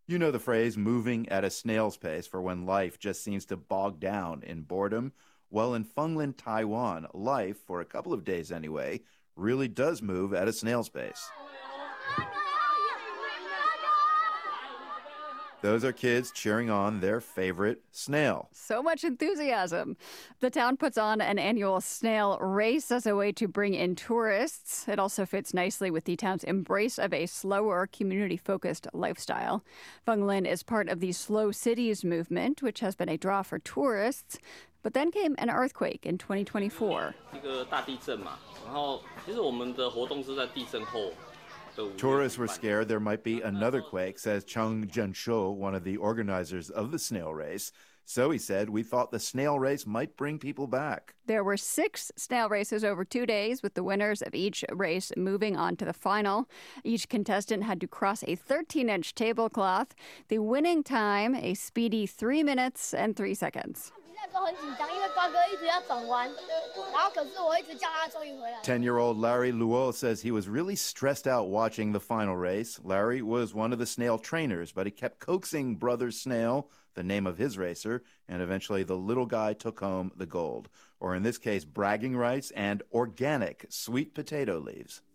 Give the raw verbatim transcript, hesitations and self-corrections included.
You know the phrase moving at a snail's pace for when life just seems to bog down in boredom? Well, in Fenglin, Taiwan, life, for a couple of days anyway, really does move at a snail's pace. Those are kids cheering on their favorite snail. So much enthusiasm. The town puts on an annual snail race as a way to bring in tourists. It also fits nicely with the town's embrace of a slower, community-focused lifestyle. Fenglin is part of the Slow Cities movement, which has been a draw for tourists. But then came an earthquake in twenty twenty-four. Tourists were scared there might be another quake, says Chung Jianshou, one of the organizers of the snail race. So he said, we thought the snail race might bring people back. There were six snail races over two days, with the winners of each race moving on to the final. Each contestant had to cross a thirteen-inch tablecloth. The winning time, a speedy three minutes and three seconds. Ten-year-old Larry Luo says he was really stressed out watching the final race. Larry was one of the snail trainers, but he kept coaxing Brother Snail, the name of his racer, and eventually the little guy took home the gold. Or in this case, bragging rights and organic sweet potato leaves.